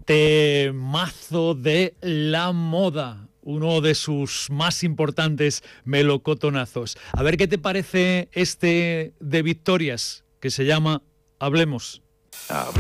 Temazo de La Moda, uno de sus más importantes melocotonazos. A ver qué te parece este de Victorias, que se llama Hablemos.